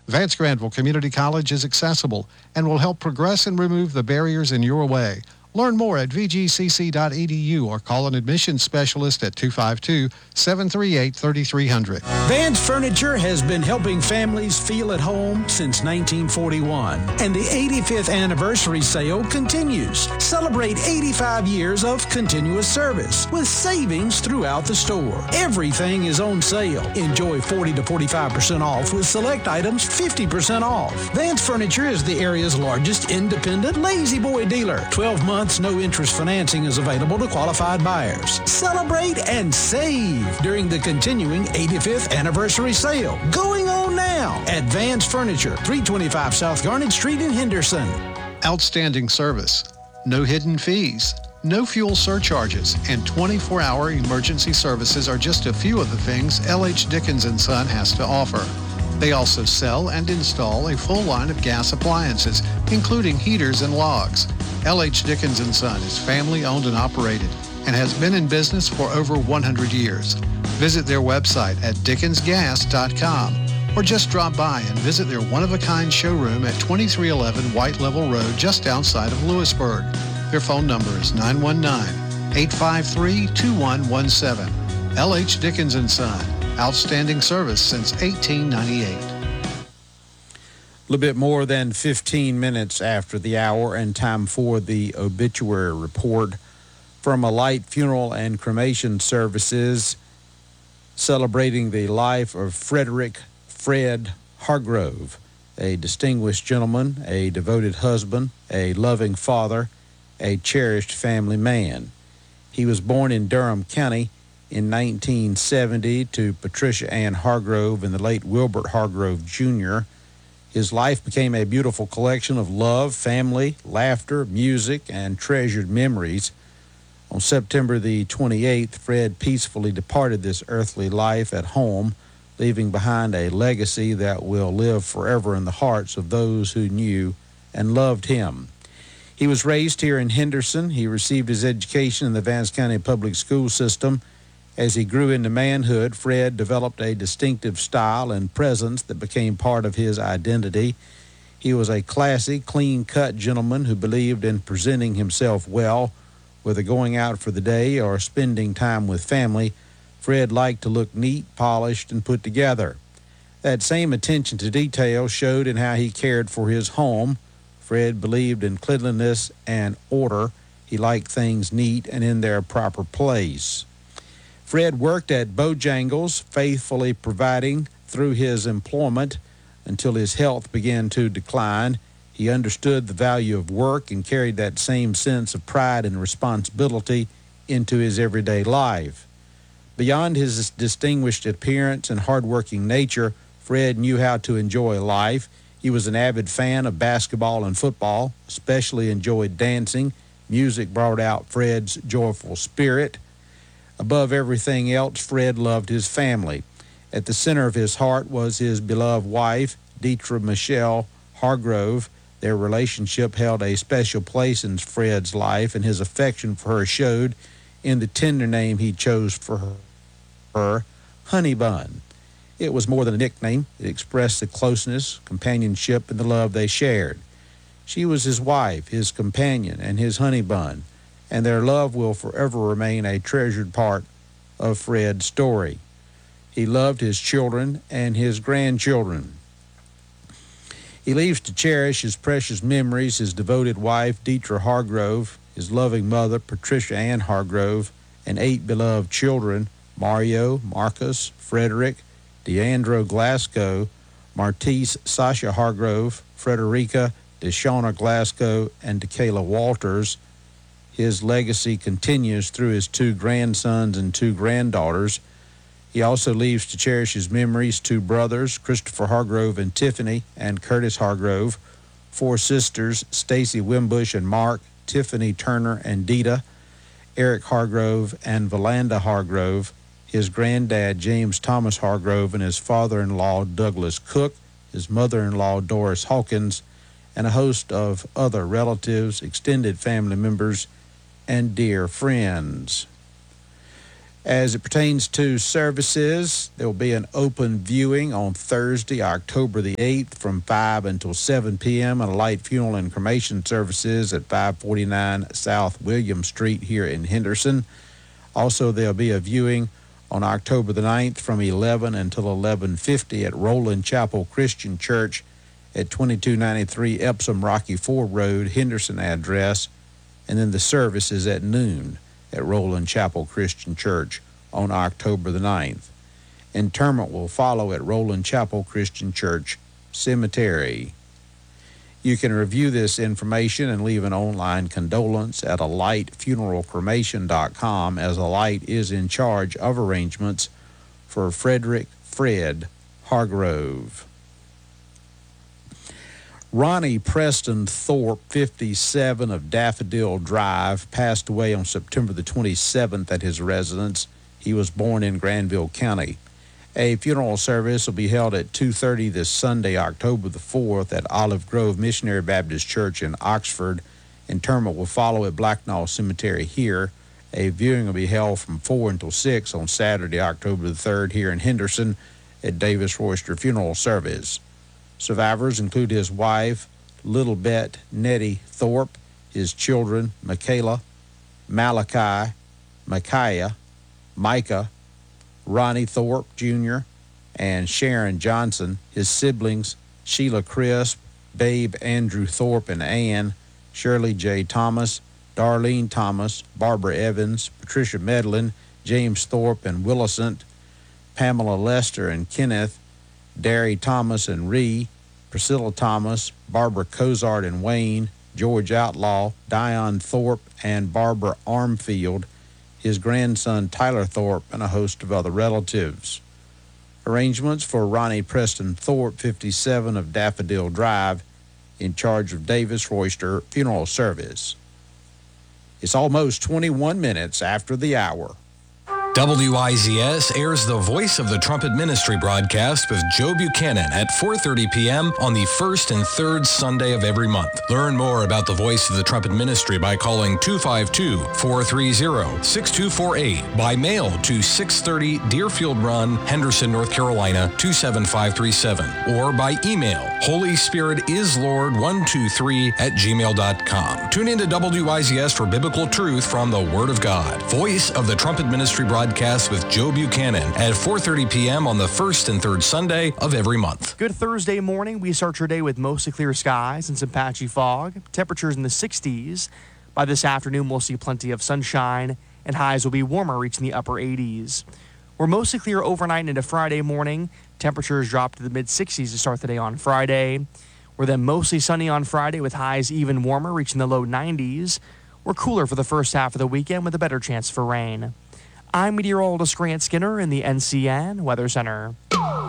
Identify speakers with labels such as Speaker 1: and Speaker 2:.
Speaker 1: Vance Granville Community College is accessible and will help progress and remove the barriers in your way. Learn more at vgcc.edu or call an admissions specialist at 252-738-3300.
Speaker 2: Vance Furniture has been helping families feel at home since 1941, and the 85th anniversary sale continues. Celebrate 85 years of continuous service with savings throughout the store. Everything is on sale. Enjoy 40 to 45% off with select items 50% off. Vance Furniture is the area's largest independent Lazy Boy dealer. 12 months no interest financing is available to qualified buyers. Celebrate and save during the continuing 85th anniversary sale. Going on now at Vance Furniture, 325 South Garnet Street in Henderson.
Speaker 1: Outstanding service, no hidden fees, no fuel surcharges, and 24-hour emergency services are just a few of the things L.H. Dickens & Son has to offer. They also sell and install a full line of gas appliances, including heaters and logs. L.H. Dickens & Son is family-owned and operated and has been in business for over 100 years. Visit their website at dickensgas.com or just drop by and visit their one-of-a-kind showroom at 2311 White Level Road just outside of Lewisburg. Their phone number is 919-853-2117. L.H. Dickens & Son. Outstanding service since 1898.
Speaker 3: A little bit more than 15 minutes after the hour, and time for the obituary report from Alight Funeral and Cremation Services, celebrating the life of Frederick Fred Hargrove, a distinguished gentleman, a devoted husband, a loving father, a cherished family man. He was born in Durham County in 1970 to Patricia Ann Hargrove and the late Wilbert Hargrove, Jr. His life became a beautiful collection of love, family, laughter, music, and treasured memories. On September the 28th, Fred peacefully departed this earthly life at home, leaving behind a legacy that will live forever in the hearts of those who knew and loved him. He was raised here in Henderson. He received his education in the Vance County Public School System. As he grew into manhood, Fred developed a distinctive style and presence that became part of his identity. He was a classy, clean-cut gentleman who believed in presenting himself well, whether going out for the day or spending time with family. Fred liked to look neat, polished, and put together. That same attention to detail showed in how he cared for his home. Fred believed in cleanliness and order. He liked things neat and in their proper place. Fred worked at Bojangles, faithfully providing through his employment until his health began to decline. He understood the value of work and carried that same sense of pride and responsibility into his everyday life. Beyond his distinguished appearance and hardworking nature, Fred knew how to enjoy life. He was an avid fan of basketball and football, especially enjoyed dancing. Music brought out Fred's joyful spirit. Above everything else, Fred loved his family. At the center of his heart was his beloved wife, Deetra Michelle Hargrove. Their relationship held a special place in Fred's life, and his affection for her showed in the tender name he chose for her, Honey Bun. It was more than a nickname. It expressed the closeness, companionship, and the love they shared. She was his wife, his companion, and his honey bun, and their love will forever remain a treasured part of Fred's story. He loved his children and his grandchildren. He leaves to cherish his precious memories, his devoted wife, Deetra Hargrove, his loving mother, Patricia Ann Hargrove, and 8 beloved children, Mario, Marcus, Frederick, Deandro Glasgow, Martise Sasha Hargrove, Frederica DeShawna Glasgow, and DeKayla Walters. His legacy continues through his 2 grandsons and 2 granddaughters. He also leaves to cherish his memories 2 brothers, Christopher Hargrove and Tiffany, and Curtis Hargrove, 4 sisters, Stacy Wimbush and Mark, Tiffany Turner and Dita, Eric Hargrove and Valanda Hargrove, his granddad James Thomas Hargrove, and his father-in-law Douglas Cook, his mother-in-law Doris Hawkins, and a host of other relatives, extended family members, and dear friends. As it pertains to services, there will be an open viewing on Thursday, October the 8th from 5 until 7 p.m. and a light funeral and cremation services at 549 South William Street here in Henderson. Also, there'll be a viewing on October the 9th from 11 until 11:50 at Roland Chapel Christian Church at 2293 Epsom Rocky Ford Road, Henderson address, and then the service is at noon at Roland Chapel Christian Church on October the 9th. Interment will follow at Roland Chapel Christian Church Cemetery. You can review this information and leave an online condolence at alightfuneralcremation.com, as Alight is in charge of arrangements for Frederick Fred Hargrove. Ronnie Preston Thorpe, 57, of Daffodil Drive, passed away on September the 27th at his residence. He was born in Granville County. A funeral service will be held at 2:30 this Sunday, October the 4th, at Olive Grove Missionary Baptist Church in Oxford. Interment will follow at Blacknall Cemetery here. A viewing will be held from 4 until 6 on Saturday, October the 3rd, here in Henderson at Davis Royster Funeral Service. Survivors include his wife, Little Bet Nettie Thorpe, his children, Michaela, Malachi, Micaiah, Micah, Ronnie Thorpe Jr., and Sharon Johnson, his siblings, Sheila Crisp, Babe Andrew Thorpe and Ann, Shirley J. Thomas, Darlene Thomas, Barbara Evans, Patricia Medlin, James Thorpe and Willicent, Pamela Lester and Kenneth, Derry Thomas and Ree, Priscilla Thomas, Barbara Cozart and Wayne, George Outlaw, Dion Thorpe, and Barbara Armfield, his grandson Tyler Thorpe, and a host of other relatives. Arrangements for Ronnie Preston Thorpe, 57, of Daffodil Drive, in charge of Davis Royster Funeral Service. It's almost 21 minutes after the hour.
Speaker 4: WIZS airs the Voice of the Trumpet Ministry broadcast with Joe Buchanan at 4:30 p.m. on the first and third Sunday of every month. Learn more about the Voice of the Trumpet Ministry by calling 252-430-6248, by mail to 630 Deerfield Run, Henderson, North Carolina 27537, or by email holyspiritisLord123@gmail.com. Tune in to WIZS for biblical truth from the Word of God. Voice of the Trumpet Ministry broadcast with Joe Buchanan at 4:30 p.m. on the first and third Sunday of every month.
Speaker 5: Good Thursday morning. We start your day with mostly clear skies and some patchy fog. Temperatures in the 60s. By this afternoon, we'll see plenty of sunshine, and highs will be warmer, reaching the upper 80s. We're mostly clear overnight into Friday morning. Temperatures drop to the mid-60s to start the day on Friday. We're then mostly sunny on Friday with highs even warmer, reaching the low 90s. We're cooler for the first half of the weekend with a better chance for rain. I'm meteorologist Grant Skinner in the NCN Weather Center.